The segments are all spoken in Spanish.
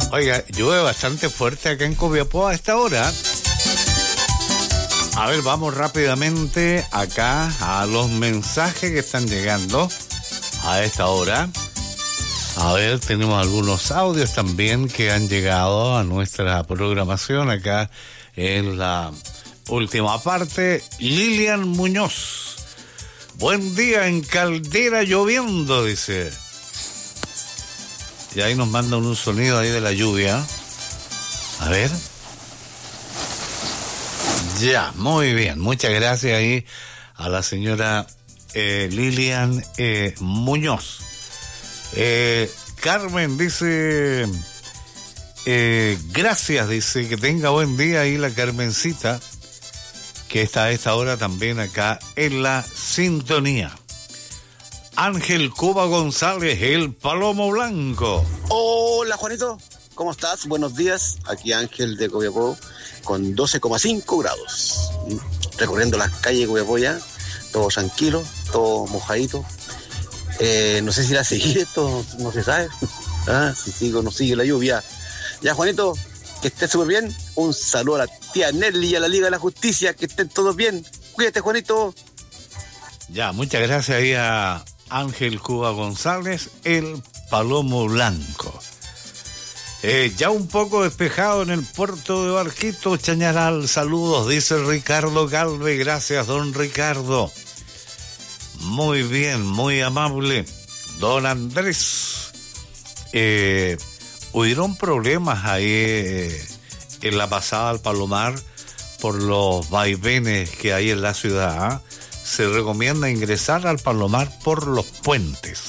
Oiga, llueve bastante fuerte acá en Copiapó a esta hora. A ver, vamos rápidamente acá a los mensajes que están llegando a esta hora. A ver, tenemos algunos audios también que han llegado a nuestra programación acá en la última parte. Lilian Muñoz. Buen día en Caldera lloviendo, dice. Y ahí nos mandan un sonido ahí de la lluvia. A ver. Ya, muy bien. Muchas gracias ahí a la señora Lilian Muñoz. Carmen dice, gracias, dice, que tenga buen día ahí la Carmencita, que está a esta hora también acá en la sintonía. Ángel Cuba González, el Palomo Blanco. Hola Juanito, ¿cómo estás? Buenos días, aquí Ángel de Copiapó con 12,5 grados, recorriendo las calles de Copiapó ya, todo tranquilo, todo mojadito. No sé si irá a seguir esto, no se sabe. Si sigue o no sigue la lluvia. Ya, Juanito, que estés súper bien. Un saludo a la tía Nelly y a la Liga de la Justicia, que estén todos bien. Cuídate, Juanito. Ya, muchas gracias ahí a Ángel Cuba González, el Palomo Blanco. Ya un poco despejado en el puerto de Barquito, Chañaral. Saludos, dice Ricardo Galve. Gracias, don Ricardo. Muy bien, muy amable. Don Andrés, hubieron problemas ahí en la pasada al Palomar por los vaivenes que hay en la ciudad. Se recomienda ingresar al Palomar por los puentes.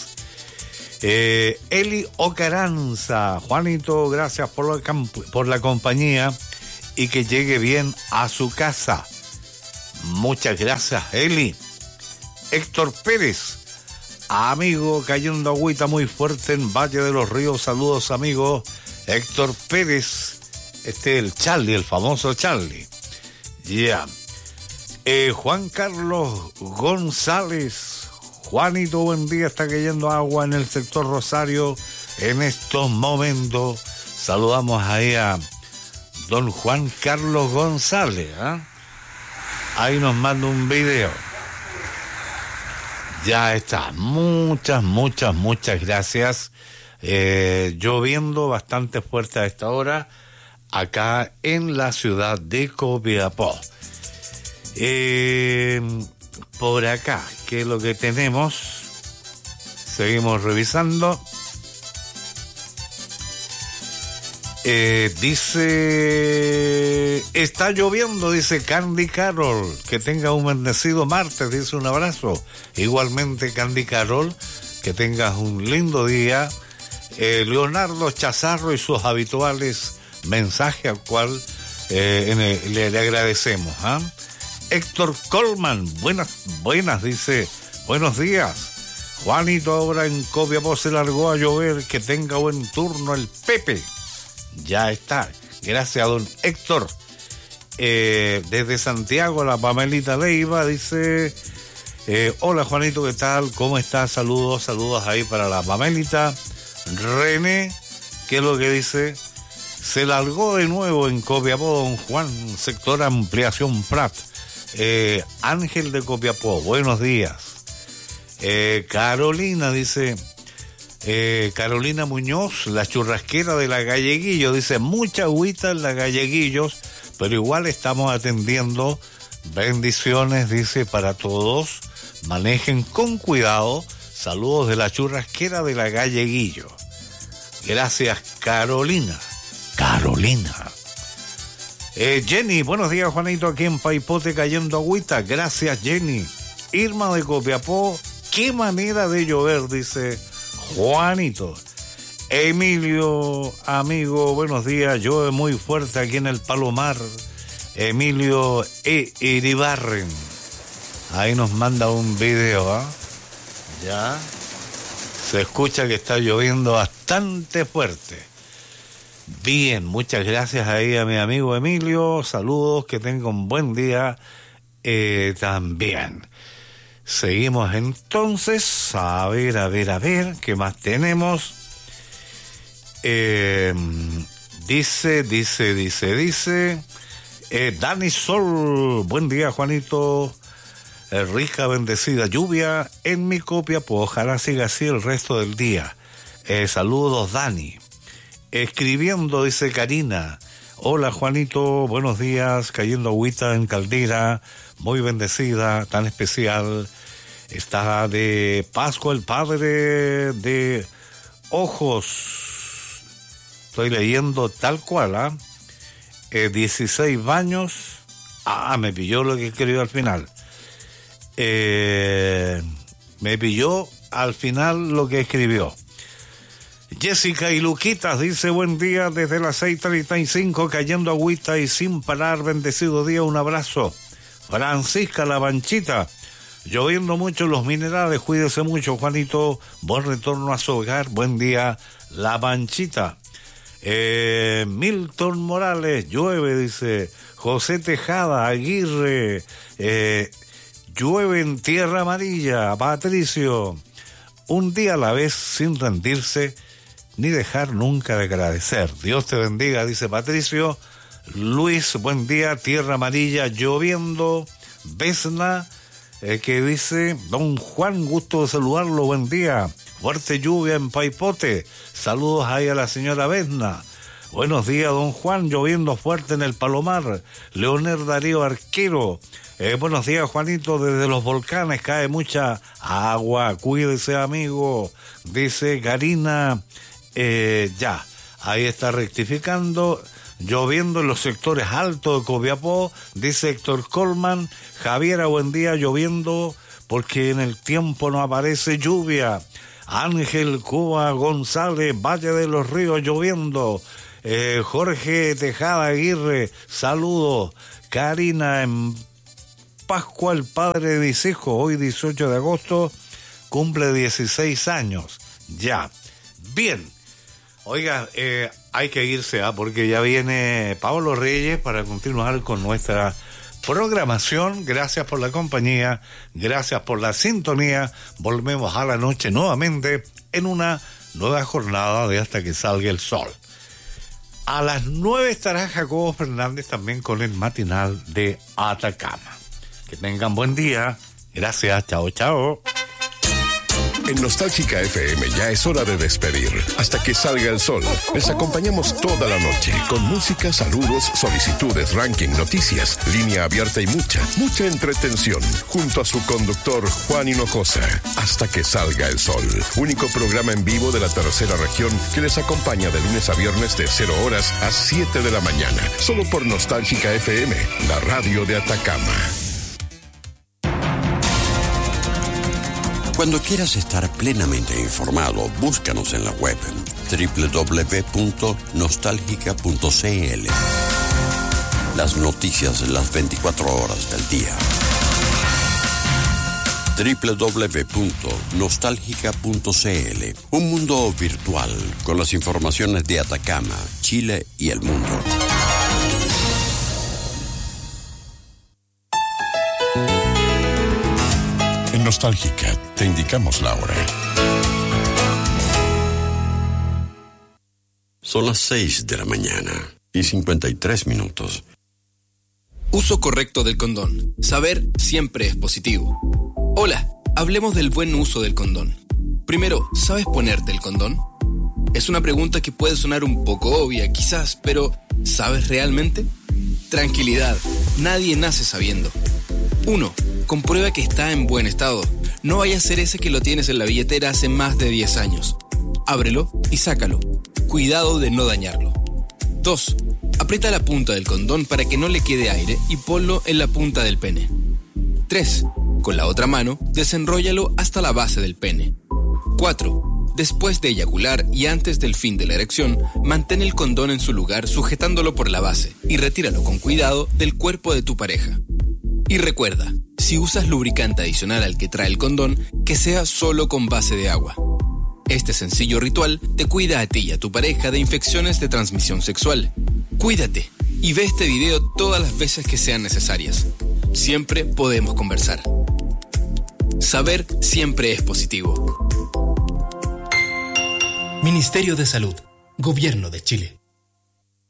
Eli Ocaranza, Juanito, gracias por la compañía y que llegue bien a su casa. Muchas gracias, Eli. Héctor Pérez, amigo, cayendo agüita muy fuerte en Valle de los Ríos. Saludos, amigo Héctor Pérez. El Charlie, el famoso Charlie. Ya. Juan Carlos González. Juanito, buen día. Está cayendo agua en el sector Rosario en estos momentos. Saludamos ahí a don Juan Carlos González. Ahí nos manda un video. Ya está, muchas gracias. Lloviendo bastante fuerte a esta hora acá en la ciudad de Copiapó. Por acá, ¿qué es lo que tenemos? Seguimos revisando. Dice, está lloviendo, dice Candy Carol, que tenga un bendecido martes, dice un abrazo. Igualmente Candy Carol, que tengas un lindo día. Leonardo Chazarro y sus habituales mensajes, al cual le agradecemos. Héctor Colman, buenas, dice, buenos días. Juanito, ahora en Copiapó se largó a llover, que tenga buen turno el Pepe. Ya está, gracias a don Héctor. Desde Santiago, la Pamelita Leiva dice, hola Juanito, ¿qué tal? ¿Cómo estás? Saludos ahí para la Pamelita. René, ¿qué es lo que dice? Se largó de nuevo en Copiapó, don Juan, sector Ampliación Prat. Ángel de Copiapó, buenos días. Carolina dice, Carolina Muñoz, la churrasquera de la Galleguillo, dice, mucha agüita en la Galleguillos, pero igual estamos atendiendo. Bendiciones, dice, para todos. Manejen con cuidado. Saludos de la churrasquera de la Galleguillo. Gracias, Carolina. Jenny, buenos días, Juanito, aquí en Paipote cayendo agüita. Gracias, Jenny. Irma de Copiapó, qué manera de llover, dice Juanito. Emilio, amigo, buenos días. Llueve muy fuerte aquí en el Palomar. Emilio Iribarren. Ahí nos manda un video, Ya. Se escucha que está lloviendo bastante fuerte. Bien, muchas gracias ahí a mi amigo Emilio. Saludos, que tenga un buen día también. Seguimos entonces. A ver, ¿qué más tenemos? Dice. Dani Sol, buen día, Juanito. Rica, bendecida lluvia en mi Copiapó. Ojalá siga así el resto del día. Saludos, Dani. Escribiendo, dice Karina. Hola, Juanito, buenos días. Cayendo agüita en Caldera, muy bendecida, tan especial. Está de Pascua el padre de ojos. Estoy leyendo tal cual, 16 baños. Me pilló lo que escribió al final. Me pilló al final lo que escribió. Jessica y Luquitas dice: buen día desde las 6:35, cayendo agüita y sin parar, bendecido día, un abrazo. Francisca La Banchita, lloviendo mucho los minerales, cuídese mucho, Juanito, buen retorno a su hogar, buen día, La Banchita. Milton Morales, llueve, dice José Tejada Aguirre, llueve en Tierra Amarilla. Patricio, un día a la vez sin rendirse ni dejar nunca de agradecer. Dios te bendiga, dice Patricio. Luis, buen día, Tierra Amarilla, lloviendo. Vesna, que dice: don Juan, gusto de saludarlo, buen día. Fuerte lluvia en Paipote. Saludos ahí a la señora Vesna. Buenos días, don Juan, lloviendo fuerte en el Palomar. Leonel Darío Arquero. Buenos días, Juanito, desde los volcanes cae mucha agua, cuídese, amigo, dice Karina. Ya, ahí está rectificando. Lloviendo en los sectores altos de Copiapó, dice Héctor Colman. Javiera, buen día, lloviendo porque en el tiempo no aparece lluvia. Ángel Cuba González, Valle de los Ríos, lloviendo. Jorge Tejada Aguirre, saludos. Karina, en Pascua el padre de mis hijos, hoy 18 de agosto, cumple 16 años. Ya, bien. Oiga, hay que irse, porque ya viene Pablo Reyes para continuar con nuestra programación. Gracias por la compañía, gracias por la sintonía. Volvemos a la noche nuevamente en una nueva jornada de Hasta que salga el sol. A las 9 estará Jacobo Fernández también con el matinal de Atacama. Que tengan buen día. Gracias, chao, chao. En Nostálgica FM ya es hora de despedir. Hasta que salga el sol. Les acompañamos toda la noche con música, saludos, solicitudes, ranking, noticias, línea abierta y mucha entretención. Junto a su conductor Juan Hinojosa. Hasta que salga el sol. Único programa en vivo de la tercera región que les acompaña de lunes a viernes de 0 horas a 7 de la mañana. Solo por Nostálgica FM, la radio de Atacama. Cuando quieras estar plenamente informado, búscanos en la web www.nostalgica.cl. Las noticias en las 24 horas del día. www.nostalgica.cl. Un mundo virtual con las informaciones de Atacama, Chile y el mundo. Nostálgica, te indicamos la hora. Son las 6 de la mañana y 53 minutos. Uso correcto del condón. Saber siempre es positivo. Hola, hablemos del buen uso del condón. Primero, ¿sabes ponerte el condón? Es una pregunta que puede sonar un poco obvia, quizás, pero ¿sabes realmente? Tranquilidad, nadie nace sabiendo. 1. Comprueba que está en buen estado. No vaya a ser ese que lo tienes en la billetera hace más de 10 años. Ábrelo y sácalo. Cuidado de no dañarlo. 2. Aprieta la punta del condón para que no le quede aire y ponlo en la punta del pene. 3. Con la otra mano, desenróllalo hasta la base del pene. 4. Después de eyacular y antes del fin de la erección, mantén el condón en su lugar sujetándolo por la base y retíralo con cuidado del cuerpo de tu pareja. Y recuerda, si usas lubricante adicional al que trae el condón, que sea solo con base de agua. Este sencillo ritual te cuida a ti y a tu pareja de infecciones de transmisión sexual. Cuídate y ve este video todas las veces que sean necesarias. Siempre podemos conversar. Saber siempre es positivo. Ministerio de Salud, Gobierno de Chile.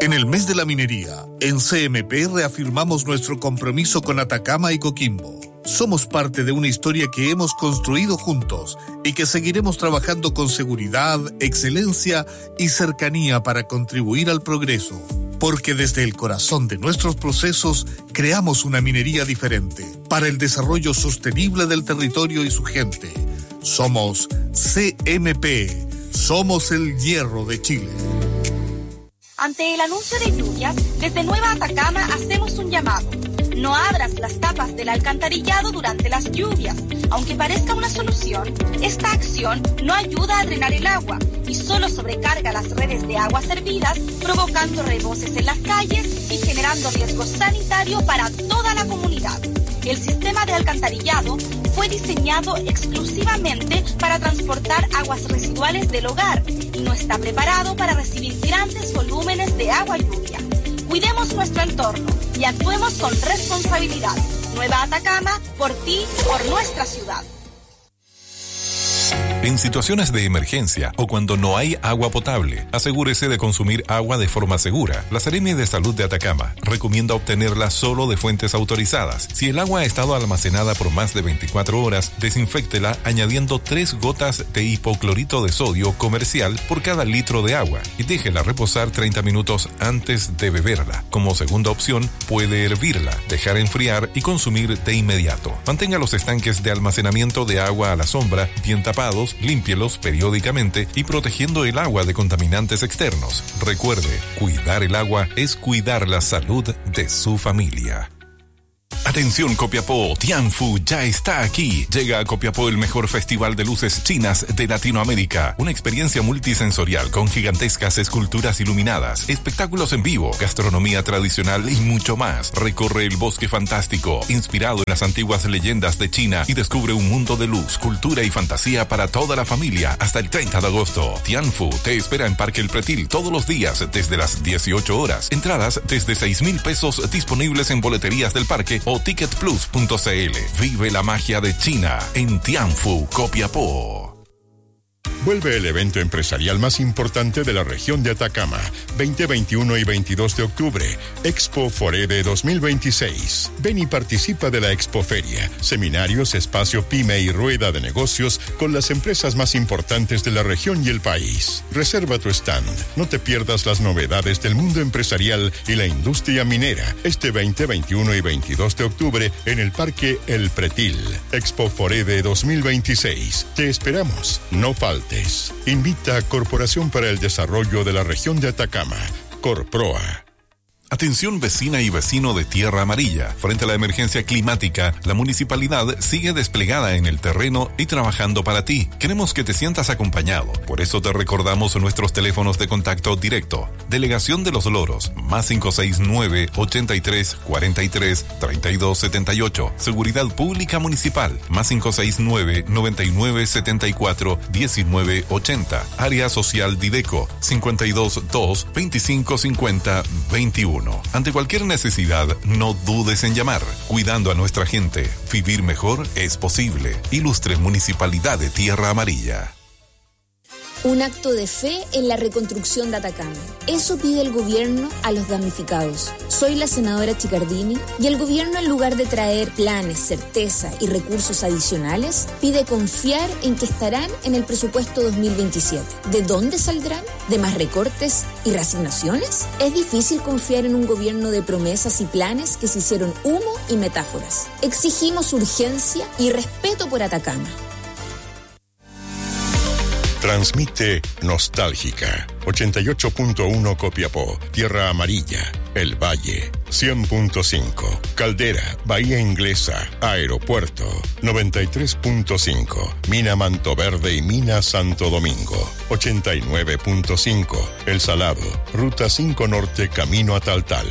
En el mes de la minería, en CMP reafirmamos nuestro compromiso con Atacama y Coquimbo. Somos parte de una historia que hemos construido juntos y que seguiremos trabajando con seguridad, excelencia y cercanía para contribuir al progreso. Porque desde el corazón de nuestros procesos creamos una minería diferente para el desarrollo sostenible del territorio y su gente. Somos CMP. Somos el hierro de Chile. Ante el anuncio de lluvias, desde Nueva Atacama hacemos un llamado. No abras las tapas del alcantarillado durante las lluvias. Aunque parezca una solución, esta acción no ayuda a drenar el agua y solo sobrecarga las redes de aguas servidas, provocando reboses en las calles y generando riesgo sanitario para toda la comunidad. El sistema de alcantarillado fue diseñado exclusivamente para transportar aguas residuales del hogar y no está preparado para recibir grandes volúmenes de agua lluvia. Cuidemos nuestro entorno y actuemos con responsabilidad. Nueva Atacama, por ti, por nuestra ciudad. En situaciones de emergencia o cuando no hay agua potable, asegúrese de consumir agua de forma segura. La Seremi de Salud de Atacama recomienda obtenerla solo de fuentes autorizadas. Si el agua ha estado almacenada por más de 24 horas, desinféctela añadiendo 3 gotas de hipoclorito de sodio comercial por cada litro de agua y déjela reposar 30 minutos antes de beberla. Como segunda opción, puede hervirla, dejar enfriar y consumir de inmediato. Mantenga los estanques de almacenamiento de agua a la sombra bien tapados, límpielos periódicamente y protegiendo el agua de contaminantes externos. Recuerde, cuidar el agua es cuidar la salud de su familia. Atención Copiapó, Tianfu ya está aquí. Llega a Copiapó el mejor festival de luces chinas de Latinoamérica. Una experiencia multisensorial con gigantescas esculturas iluminadas, espectáculos en vivo, gastronomía tradicional y mucho más. Recorre el bosque fantástico, inspirado en las antiguas leyendas de China y descubre un mundo de luz, cultura y fantasía para toda la familia hasta el 30 de agosto. Tianfu te espera en Parque El Pretil todos los días desde las 18 horas. Entradas desde 6,000 pesos disponibles en boleterías del parque o ticketplus.cl. Vive la magia de China en Tianfu, Copiapó. Vuelve el evento empresarial más importante de la región de Atacama, 20, 21 y 22 de octubre, Expo Forede 2026. Ven y participa de la Expoferia, seminarios, espacio pyme y rueda de negocios con las empresas más importantes de la región y el país. Reserva tu stand, no te pierdas las novedades del mundo empresarial y la industria minera, este 20, 21 y 22 de octubre en el Parque El Pretil. Expo Forede 2026. Te esperamos, no faltes. Invita a Corporación para el Desarrollo de la Región de Atacama, Corproa. Atención vecina y vecino de Tierra Amarilla. Frente a la emergencia climática, la municipalidad sigue desplegada en el terreno y trabajando para ti. Queremos que te sientas acompañado. Por eso te recordamos nuestros teléfonos de contacto directo. Delegación de Los Loros, más 569-83-43-3278. Seguridad Pública Municipal, más 569-9974-1980. Área Social Dideco, 522-2550-21. Ante cualquier necesidad, no dudes en llamar. Cuidando a nuestra gente, vivir mejor es posible. Ilustre Municipalidad de Tierra Amarilla. Un acto de fe en la reconstrucción de Atacama. Eso pide el gobierno a los damnificados. Soy la senadora Chicardini y el gobierno, en lugar de traer planes, certeza y recursos adicionales, pide confiar en que estarán en el presupuesto 2027. ¿De dónde saldrán? ¿De más recortes y reasignaciones? Es difícil confiar en un gobierno de promesas y planes que se hicieron humo y metáforas. Exigimos urgencia y respeto por Atacama. Transmite Nostálgica, 88.1 Copiapó, Tierra Amarilla, El Valle, 100.5, Caldera, Bahía Inglesa, Aeropuerto, 93.5, Mina Manto Verde y Mina Santo Domingo, 89.5, El Salado, Ruta 5 Norte Camino a Taltal,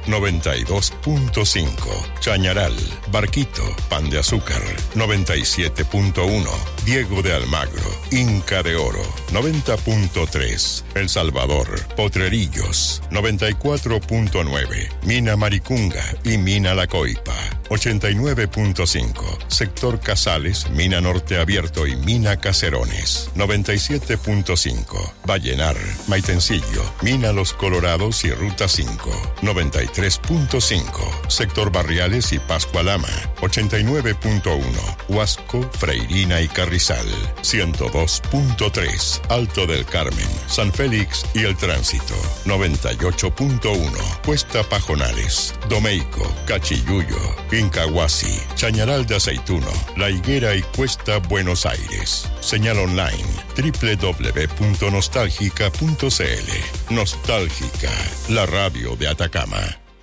92.5, Chañaral, Barquito, Pan de Azúcar, 97.1, Diego de Almagro, Inca de Oro, 90.3, El Salvador, Potrerillos, 94.9, Mina Maricunga y Mina La Coipa, 89.5. Sector Casales, Mina Norte Abierto y Mina Caserones. 97.5. Vallenar, Maitencillo, Mina Los Colorados y Ruta 5. 93.5. Sector Barriales y Pascualama. 89.1. Huasco, Freirina y Carrizal. 102.3. Alto del Carmen, San Félix y El Tránsito. 98.1. Cuesta Pajonales, Domeico, Cachiyuyo, Incahuasi, Chañaral de Aceituno, La Higuera y Cuesta Buenos Aires. Señal online www.nostalgica.cl. Nostálgica, la radio de Atacama.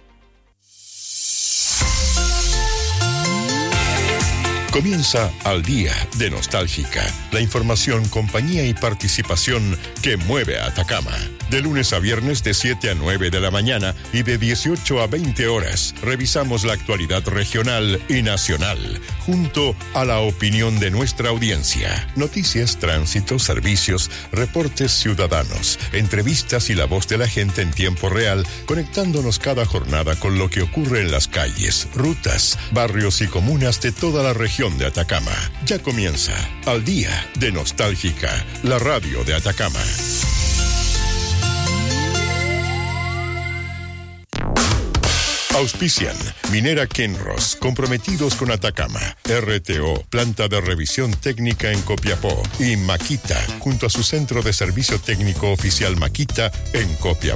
Comienza Al Día de Nostálgica, la información, compañía y participación que mueve a Atacama. De lunes a viernes de 7 a 9 de la mañana y de 18 a 20 horas, revisamos la actualidad regional y nacional, junto a la opinión de nuestra audiencia. Noticias, tránsito, servicios, reportes ciudadanos, entrevistas y la voz de la gente en tiempo real, conectándonos cada jornada con lo que ocurre en las calles, rutas, barrios y comunas de toda la región de Atacama. Ya comienza Al Día de Nostálgica, la radio de Atacama. Auspician Minera Kinross, comprometidos con Atacama, RTO, planta de revisión técnica en Copiapó, y Makita, junto a su centro de servicio técnico oficial Makita en Copiapó.